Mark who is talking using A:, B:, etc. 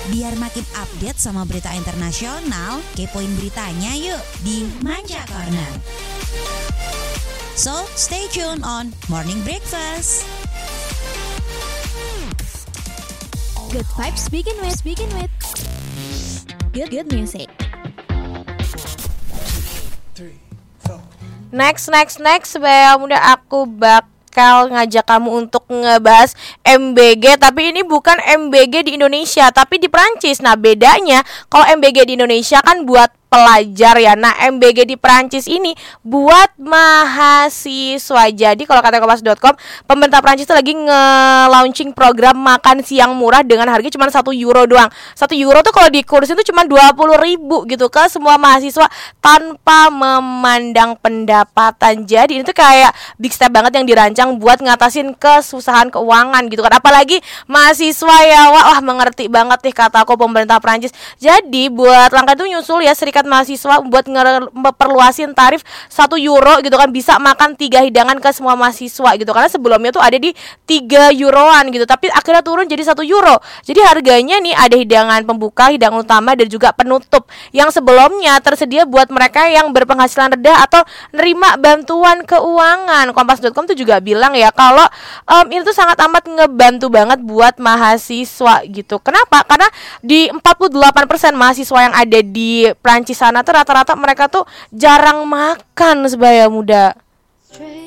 A: Biar makin update sama berita internasional, kepoin beritanya yuk di Manja Corner. So, stay tuned on Morning Breakfast.
B: Good vibes begin with good music.
C: Next, Bel Muda, aku bakal ngajak kamu untuk ngebahas MBG. Tapi ini bukan MBG di Indonesia, tapi di Perancis. Nah bedanya, kalau MBG di Indonesia kan buat pelajar ya. Nah MBG di Perancis ini buat mahasiswa. Jadi kalau kata kompas.com, pemerintah Perancis itu lagi nge-launching program makan siang murah dengan harga cuma 1 euro doang. 1 euro tuh kalau dikursin itu cuma 20.000 gitu ke semua mahasiswa tanpa memandang pendapatan. Jadi ini tuh kayak big step banget yang dirancang buat ngatasin kesusahan keuangan gitu kan. Apalagi mahasiswa ya, wah mengerti banget nih kata aku pemerintah Perancis. Jadi buat langkah itu nyusul ya Serikat Mahasiswa buat memperluasin tarif 1 euro gitu kan, bisa makan 3 hidangan ke semua mahasiswa gitu. Karena sebelumnya tuh ada di 3 euroan gitu, tapi akhirnya turun jadi 1 euro. Jadi harganya nih ada hidangan pembuka, hidangan utama, dan juga penutup yang sebelumnya tersedia buat mereka yang berpenghasilan rendah atau nerima bantuan keuangan. Kompas.com tuh juga bilang ya kalau ini tuh sangat amat ngebantu banget buat mahasiswa gitu. Kenapa? Karena di 48% mahasiswa yang ada di Prancis sana tuh rata-rata mereka tuh jarang makan sebaya muda.